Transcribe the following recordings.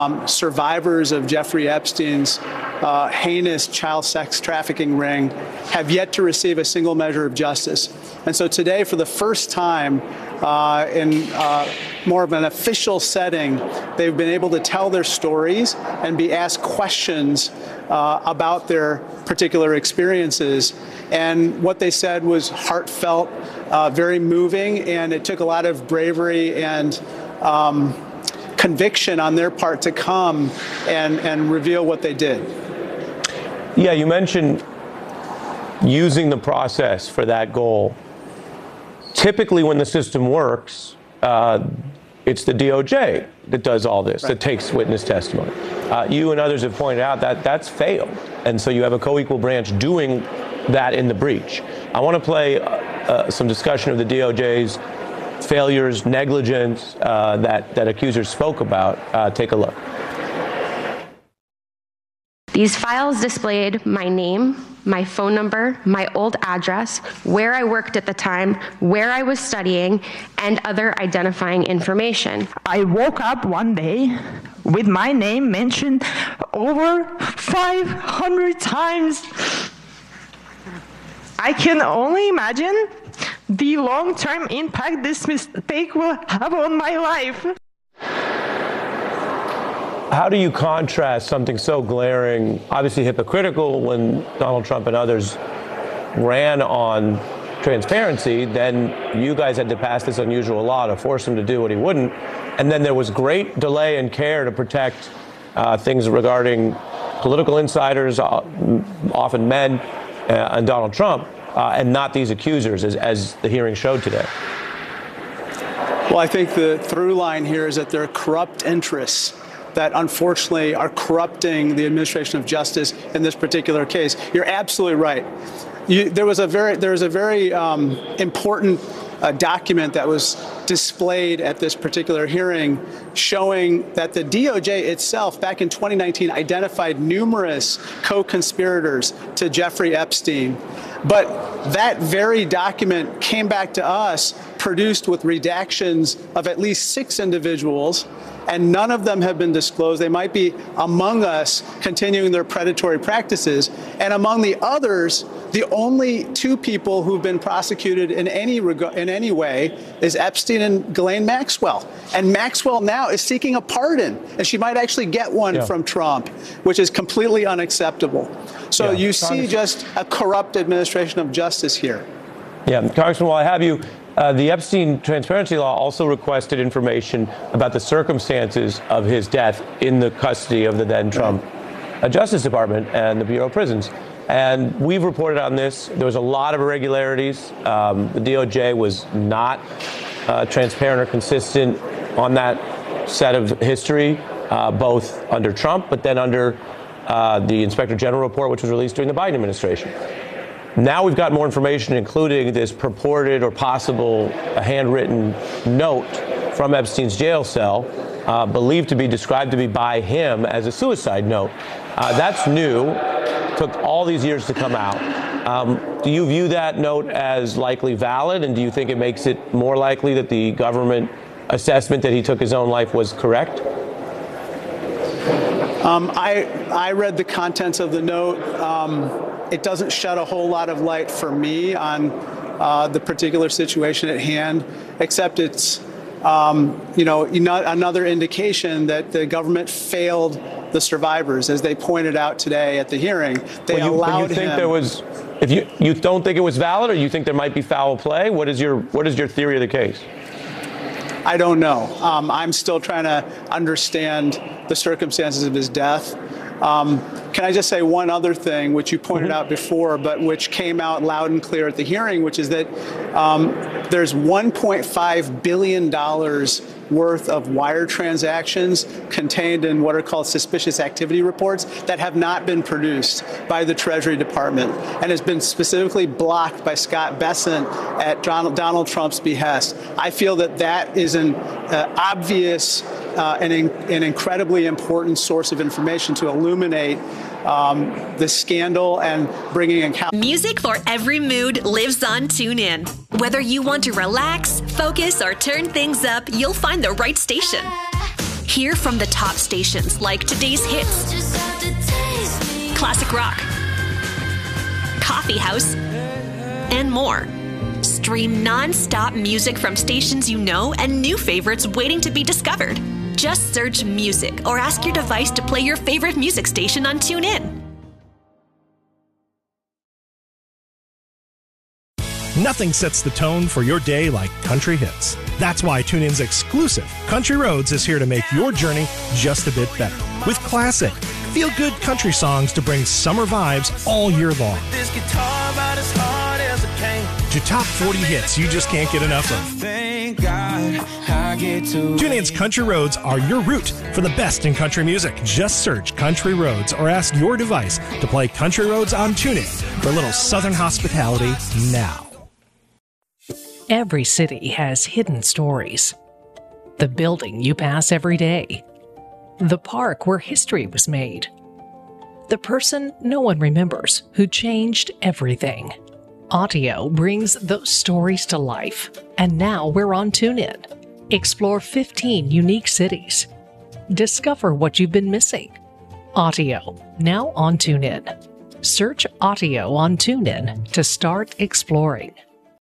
Survivors of Jeffrey Epstein's heinous child sex trafficking ring have yet to receive a single measure of justice. And so today, for the first time in more of an official setting, they've been able to tell their stories and be asked questions about their particular experiences. And what they said was heartfelt, very moving, and it took a lot of bravery and conviction on their part to come and reveal what they did. Yeah, you mentioned using the process for that goal. Typically, when the system works, it's the DOJ that does all this, that takes witness testimony. You and others have pointed out that that's failed. And so you have a co-equal branch doing that in the breach. I want to play some discussion of the DOJ's failures, negligence that accusers spoke about. Take a look. These files displayed my name, my phone number, my old address, where I worked at the time, where I was studying, and other identifying information. I woke up one day with my name mentioned over 500 times. I can only imagine the long-term impact this mistake will have on my life. How do you contrast something so glaring, obviously hypocritical, when Donald Trump and others ran on transparency? Then you guys had to pass this unusual law to force him to do what he wouldn't. And then there was great delay and care to protect things regarding political insiders, often men, and Donald Trump, and not these accusers, as the hearing showed today. Well, I think the through line here is that there are corrupt interests that unfortunately are corrupting the administration of justice in this particular case. You're absolutely right. There was a very important document that was displayed at this particular hearing showing that the DOJ itself back in 2019 identified numerous co-conspirators to Jeffrey Epstein. But that very document came back to us produced with redactions of at least 6 individuals, and none of them have been disclosed. They might be among us continuing their predatory practices. And among the others, the only 2 people who've been prosecuted in any way is Epstein and Ghislaine Maxwell. And Maxwell now is seeking a pardon, and she might actually get one from Trump, which is completely unacceptable. So you see just a corrupt administration of justice here. Yeah, Congressman, while I have you, the Epstein transparency law also requested information about the circumstances of his death in the custody of the then Trump Justice Department and the Bureau of Prisons. And we've reported on this. There was a lot of irregularities. The DOJ was not transparent or consistent on that set of history, both under Trump, but then under the Inspector General report, which was released during the Biden administration. Now we've got more information, including this purported or possible handwritten note from Epstein's jail cell, believed to be described to be by him as a suicide note. That's new. Took all these years to come out. Do you view that note as likely valid, and do you think it makes it more likely that the government assessment that he took his own life was correct? I read the contents of the note. It doesn't shed a whole lot of light for me on the particular situation at hand, except it's another indication that the government failed the survivors, as they pointed out today at the hearing. They allowed you think him. There was, if you don't think it was valid, or you think there might be foul play? What is your theory of the case? I don't know. I'm still trying to understand the circumstances of his death. Can I just say one other thing, which you pointed out before, but which came out loud and clear at the hearing, which is that there's $1.5 billion worth of wire transactions contained in what are called suspicious activity reports that have not been produced by the Treasury Department and has been specifically blocked by Scott Bessent at Donald Trump's behest. I feel that that is an obvious and incredibly important source of information to illuminate the scandal and bringing account. Music for every mood lives on TuneIn. Whether you want to relax, focus, or turn things up, you'll find the right station. Hear from the top stations like today's hits, classic rock, coffee house, and more. Stream non-stop music from stations you know and new favorites waiting to be discovered. Just search music or ask your device to play your favorite music station on TuneIn. Nothing sets the tone for your day like country hits. That's why TuneIn's exclusive Country Roads is here to make your journey just a bit better. With classic, feel-good country songs to bring summer vibes all year long. This guitar about as hard as it came. To top 40 hits you just can't get enough of. Thank God I get to TuneIn's Country Roads are your route for the best in country music. Just search Country Roads or ask your device to play Country Roads on TuneIn for a little Southern hospitality now. Every city has hidden stories. The building you pass every day. The park where history was made. The person no one remembers who changed everything. Audio brings those stories to life. And now we're on TuneIn. Explore 15 unique cities. Discover what you've been missing. Audio, now on TuneIn. Search Audio on TuneIn to start exploring.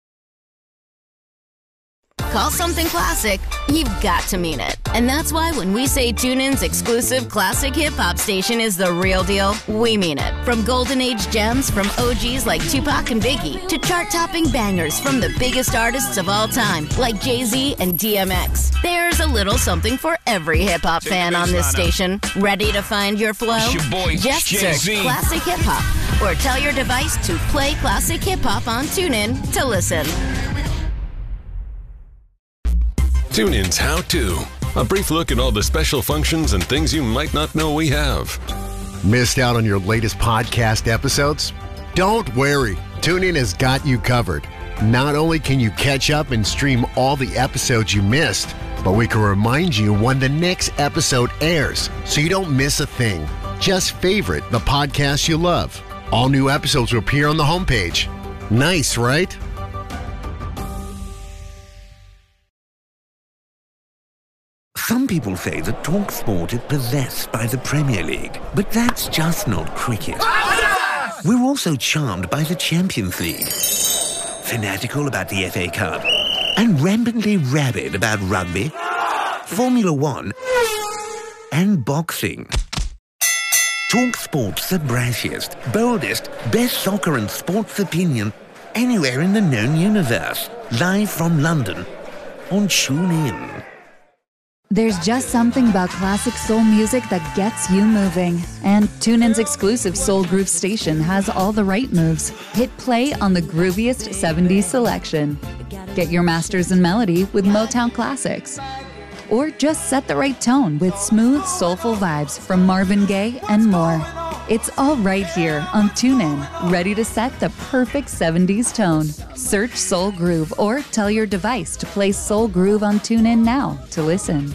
Call something classic, you've got to mean it. And that's why when we say TuneIn's exclusive classic hip-hop station is the real deal, we mean it. From golden age gems from OGs like Tupac and Biggie to chart-topping bangers from the biggest artists of all time like Jay-Z and DMX. There's a little something for every hip-hop fan on this station. Ready to find your flow? Just search Classic Hip Hop or tell your device to play Classic Hip Hop on TuneIn to listen. TuneIn's How To. A brief look at all the special functions and things you might not know we have. Missed out on your latest podcast episodes? Don't worry. TuneIn has got you covered. Not only can you catch up and stream all the episodes you missed, but we can remind you when the next episode airs so you don't miss a thing. Just favorite the podcast you love. All new episodes will appear on the homepage. Nice, right? Some people say that TalkSport is possessed by the Premier League, but that's just not cricket. We're also charmed by the Champions League, fanatical about the FA Cup, and rampantly rabid about rugby, Formula One, and boxing. TalkSport's the brashiest, boldest, best soccer and sports opinion anywhere in the known universe. Live from London on TuneIn. There's just something about classic soul music that gets you moving. And TuneIn's exclusive Soul Groove station has all the right moves. Hit play on the grooviest 70s selection. Get your masters in melody with Motown classics. Or just set the right tone with smooth, soulful vibes from Marvin Gaye and more. It's all right here on TuneIn, ready to set the perfect 70s tone. Search Soul Groove or tell your device to play Soul Groove on TuneIn now to listen.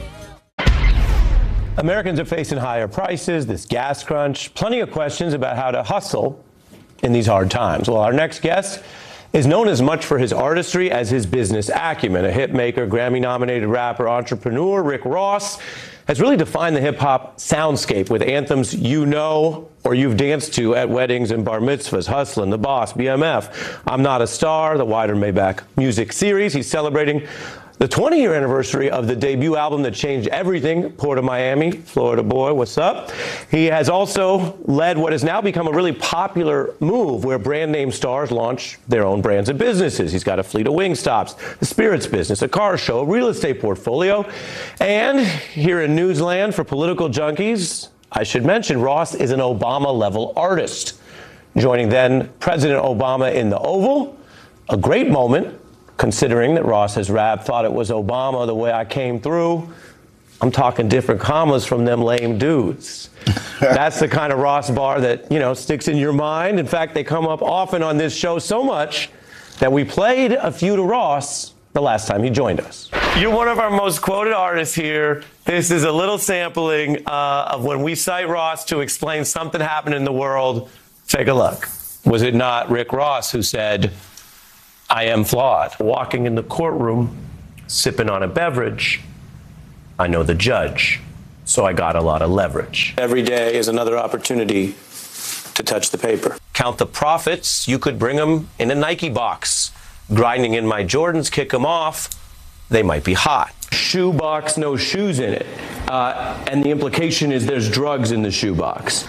Americans are facing higher prices, this gas crunch, plenty of questions about how to hustle in these hard times. Well, our next guest is known as much for his artistry as his business acumen. A hit maker, Grammy-nominated rapper, entrepreneur, Rick Ross has really defined the hip-hop soundscape with anthems you know or you've danced to at weddings and bar mitzvahs. Hustlin', The Boss, BMF, I'm Not a Star, the Wider Maybach music series. He's celebrating the 20-year anniversary of the debut album that changed everything, Port of Miami, Florida Boy, what's up? He has also led what has now become a really popular move where brand name stars launch their own brands and businesses. He's got a fleet of Wingstops, a spirits business, a car show, a real estate portfolio. And here in Newsland for political junkies, I should mention Ross is an Obama-level artist. Joining then President Obama in the Oval, a great moment, considering that Ross has rapped, thought it was Obama the way I came through. I'm talking different commas from them lame dudes. That's the kind of Ross bar that, you know, sticks in your mind. In fact, they come up often on this show so much that we played a few to Ross the last time he joined us. You're one of our most quoted artists here. This is a little sampling of when we cite Ross to explain something happened in the world. Take a look. Was it not Rick Ross who said, I am flawed? Walking in the courtroom, sipping on a beverage, I know the judge so I got a lot of leverage. Every day is another opportunity to touch the paper. Count the profits. You could bring them in a Nike box. Grinding in my Jordans, kick them off. They might be hot. Shoe box, no shoes in it. And the implication is there's drugs in the shoe box.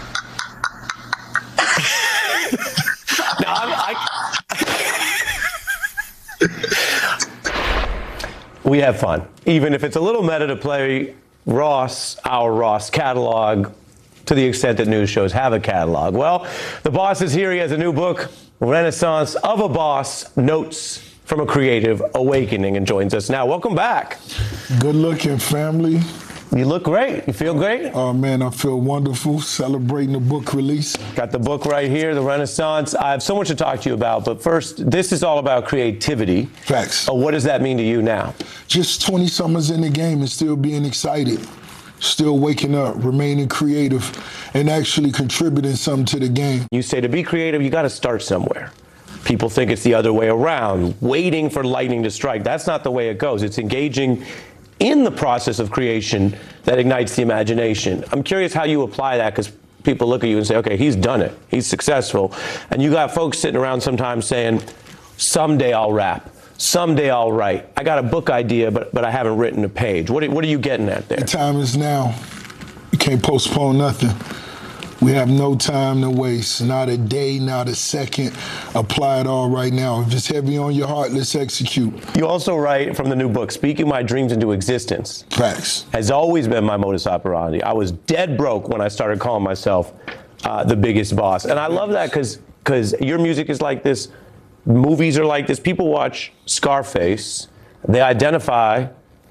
We have fun. Even if it's a little meta to play Ross, our Ross catalog, to the extent that news shows have a catalog. Well, the boss is here. He has a new book, Renaissance of a Boss, Notes from a Creative Awakening, and joins us now. Welcome back. Good looking, family. You look great. You feel great? Oh, man, I feel wonderful celebrating the book release. Got the book right here, The Renaissance. I have so much to talk to you about, but first, this is all about creativity. Facts. What does that mean to you now? Just 20 summers in the game and still being excited, still waking up, remaining creative, and actually contributing something to the game. You say to be creative, you got to start somewhere. People think it's the other way around, waiting for lightning to strike. That's not the way it goes. It's engaging in the process of creation that ignites the imagination. I'm curious how you apply that, because people look at you and say, okay, he's done it. He's successful. And you got folks sitting around sometimes saying, someday I'll rap. Someday I'll write. I got a book idea, but I haven't written a page. What are you getting at there? The time is now. You can't postpone nothing. We have no time to waste, not a day, not a second. Apply it all right now. If it's heavy on your heart, let's execute. You also write from the new book, Speaking My Dreams into Existence. Facts. Has always been my modus operandi. I was dead broke when I started calling myself the biggest boss. And I love that because your music is like this. Movies are like this. People watch Scarface. They identify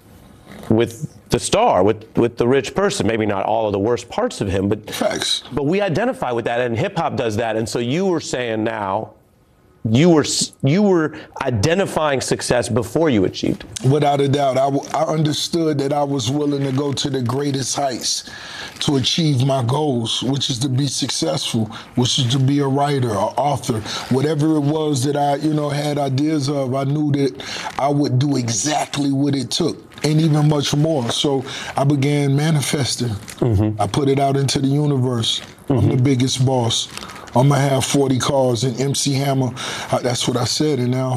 with the star, with the rich person. Maybe not all of the worst parts of him, but facts. But we identify with that, and hip hop does that. And so you were saying now, you were identifying success before you achieved it. Without a doubt, I understood that I was willing to go to the greatest heights to achieve my goals, which is to be successful, which is to be a writer, an author, whatever it was that I, had ideas of. I knew that I would do exactly what it took, and even much more. So I began manifesting. Mm-hmm. I put it out into the universe. Mm-hmm. I'm the biggest boss. I'm gonna have 40 cars and MC Hammer. That's what I said, and now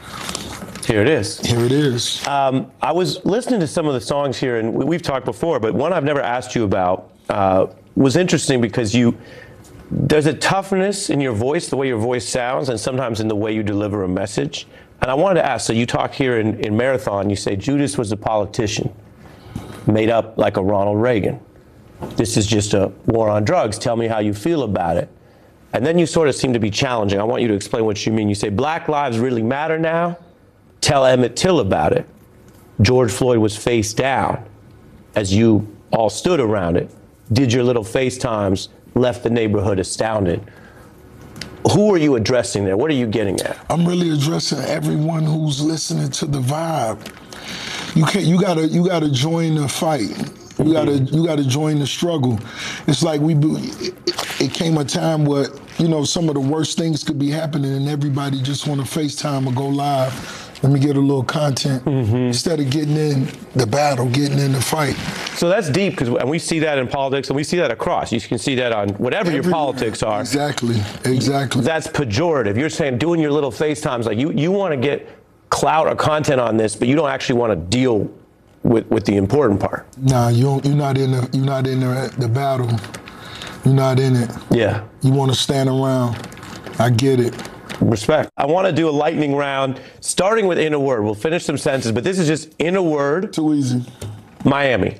here it is. Here it is. I was listening to some of the songs here, and we've talked before, but one I've never asked you about was interesting because there's a toughness in your voice, the way your voice sounds, and sometimes in the way you deliver a message. And I wanted to ask, so you talk here in Marathon, you say Judas was a politician, made up like a Ronald Reagan. This is just a war on drugs. Tell me how you feel about it. And then you sort of seem to be challenging. I want you to explain what you mean. You say, Black lives really matter now? Tell Emmett Till about it. George Floyd was face down as you all stood around it. Did your little FaceTimes, left the neighborhood astounded. Who are you addressing there? What are you getting at? I'm really addressing everyone who's listening to the vibe. You gotta join the fight. You gotta join the struggle. It's like it came a time where, some of the worst things could be happening and everybody just want to FaceTime or go live. Let me get a little content instead of getting in the battle, getting in the fight. So that's deep, and we see that in politics, and we see that across. You can see that on whatever your politics are. Exactly. That's pejorative. You're saying doing your little FaceTimes, like you want to get clout or content on this, but you don't actually want to deal with the important part. Nah, you're not in the battle. You're not in it. Yeah. You want to stand around. I get it. Respect. I want to do a lightning round, starting with in a word. We'll finish some sentences, but this is just in a word. Too easy. Miami.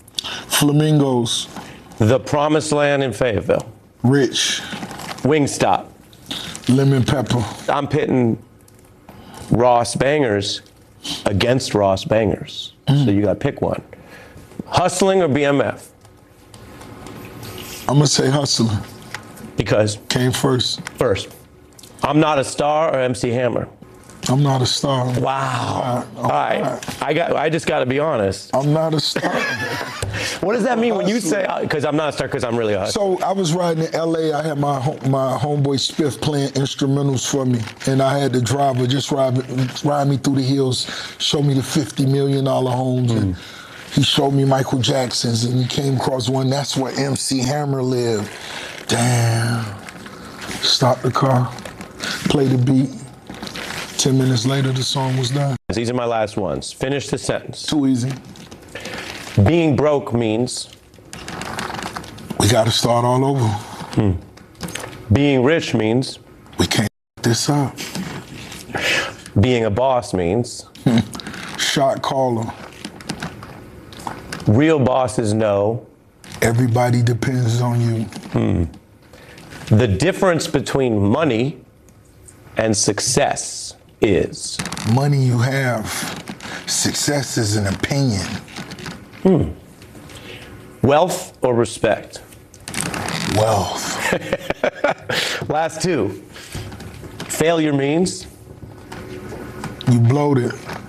Flamingos. The Promised Land in Fayetteville. Rich. Wingstop. Lemon pepper. I'm pitting Ross Bangers against Ross Bangers. So you got to pick one. Hustling or BMF? I'm going to say hustling. Because? Came first. First. I'm Not a Star or MC Hammer? I'm not a star. Wow. All right. I just got to be honest. I'm not a star. What does that mean when you say, because I'm not a star, because I'm really a hustler? So I was riding in L.A. I had my homeboy Spiff playing instrumentals for me, and I had the driver just ride me through the hills, show me the $50 million homes, and he showed me Michael Jackson's, and he came across one. That's where MC Hammer lived. Damn. Stop the car, play the beat. 10 minutes later, the song was done. These are my last ones. Finish the sentence. Too easy. Being broke means? We got to start all over. Being rich means? We can't this up. Being a boss means? Shot caller. Real bosses know? Everybody depends on you. The difference between money and success is? Money you have. Success is an opinion. Wealth or respect? Wealth. Last two. Failure means? You bloated.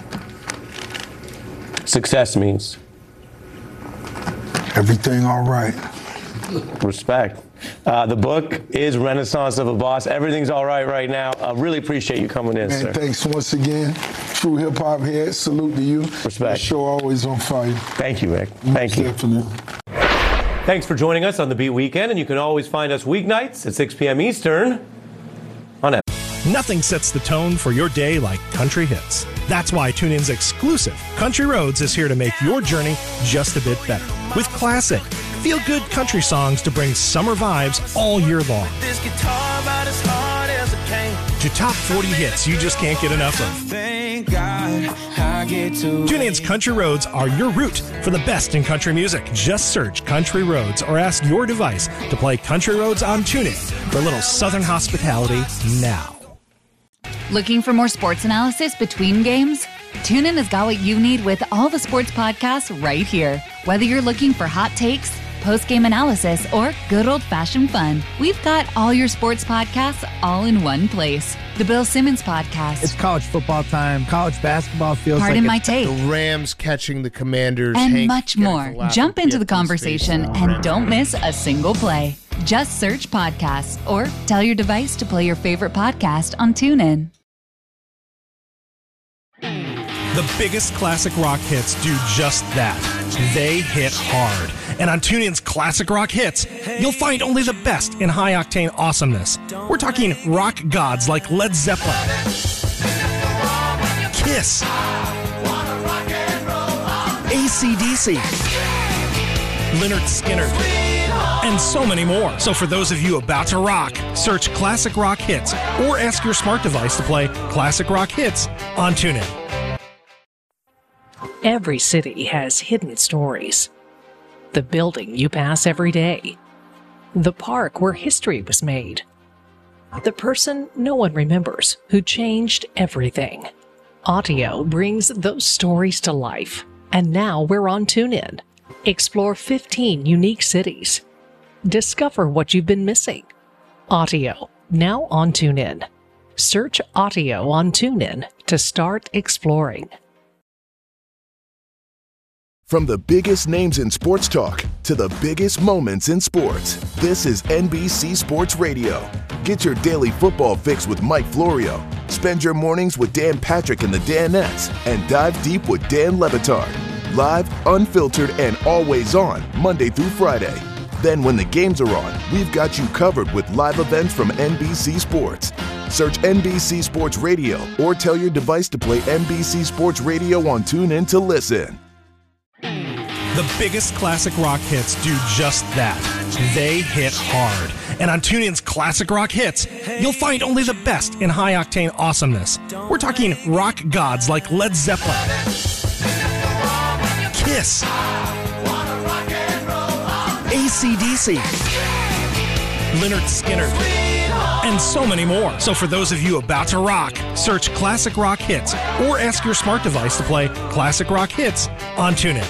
Success means? Everything all right. Respect. The book is Renaissance of a Boss. Everything's all right now. I really appreciate you coming in, sir. Thanks once again. True hip hop head. Salute to you. Respect. The show always on fire. Thank you, Rick. Thank you. Definitely. Thanks for joining us on the Beat Weekend, and you can always find us weeknights at 6 p.m. Eastern on F. Nothing sets the tone for your day like country hits. That's why TuneIn's exclusive Country Roads is here to make your journey just a bit better. With classic, feel-good country songs to bring summer vibes all year long. This guitar about as hard as it can. To top 40 hits you just can't get enough of. Thank God I get to. TuneIn's Country Roads are your route for the best in country music. Just search Country Roads or ask your device to play Country Roads on TuneIn for a little Southern hospitality now. Looking for more sports analysis between games? TuneIn has got what you need with all the sports podcasts right here. Whether you're looking for hot takes, post-game analysis, or good old-fashioned fun, we've got all your sports podcasts all in one place. The Bill Simmons Podcast. It's college football time. College basketball feels Pardon like my take. The Rams catching the Commanders. And Hank much getting more. the lap Jump of into the Gibbs' face. conversation and don't miss a single play. Just search podcasts or tell your device to play your favorite podcast on TuneIn. The biggest classic rock hits do just that. They hit hard. And on TuneIn's Classic Rock Hits, you'll find only the best in high-octane awesomeness. We're talking rock gods like Led Zeppelin, Kiss, AC/DC, Lynyrd Skynyrd, and so many more. So for those of you about to rock, search Classic Rock Hits or ask your smart device to play Classic Rock Hits on TuneIn. Every city has hidden stories. The building you pass every day. The park where history was made. The person no one remembers who changed everything. Audio brings those stories to life. And now we're on TuneIn. Explore 15 unique cities. Discover what you've been missing. Audio, now on TuneIn. Search Audio on TuneIn to start exploring. From the biggest names in sports talk to the biggest moments in sports, this is NBC Sports Radio. Get your daily football fix with Mike Florio. Spend your mornings with Dan Patrick and the Danettes, and dive deep with Dan Le Batard. Live, unfiltered, and always on, Monday through Friday. Then when the games are on, we've got you covered with live events from NBC Sports. Search NBC Sports Radio or tell your device to play NBC Sports Radio on TuneIn to listen. The biggest classic rock hits do just that. They hit hard. And on TuneIn's Classic Rock Hits, you'll find only the best in high-octane awesomeness. We're talking rock gods like Led Zeppelin, Kiss, AC/DC, Lynyrd Skynyrd, and so many more. So for those of you about to rock, search Classic Rock Hits or ask your smart device to play Classic Rock Hits on TuneIn.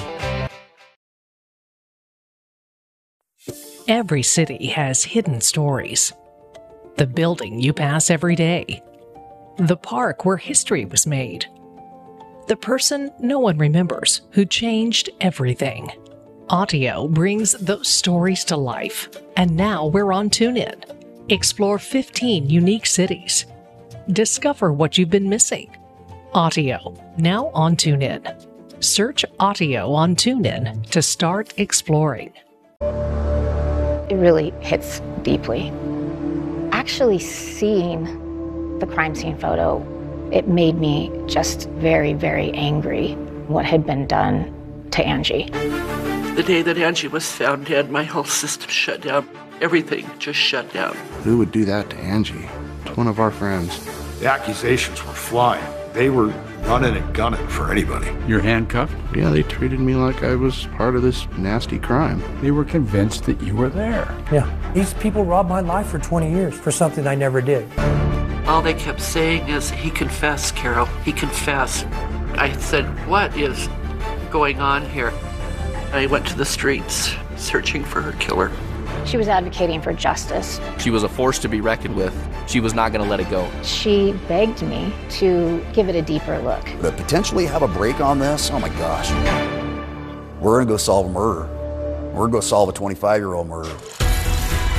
Every city has hidden stories. The building you pass every day. The park where history was made. The person no one remembers who changed everything. Audio brings those stories to life. And now we're on TuneIn. Explore 15 unique cities. Discover what you've been missing. Audio, now on TuneIn. Search audio on TuneIn to start exploring. It really hits deeply. Actually seeing the crime scene photo, it made me just very, very angry what had been done to Angie. The day that Angie was found dead, my whole system shut down. Everything just shut down. Who would do that to Angie? It's one of our friends. The accusations were flying. They were running and gunning for anybody. You're handcuffed? Yeah, they treated me like I was part of this nasty crime. They were convinced that you were there. Yeah. These people robbed my life for 20 years for something I never did. All they kept saying is, he confessed, Carol. He confessed. I said, what is going on here? I went to the streets searching for her killer. She was advocating for justice. She was a force to be reckoned with. She was not going to let it go. She begged me to give it a deeper look. To potentially have a break on this, oh my gosh. We're going to go solve a murder. We're going to go solve a 25-year-old murder.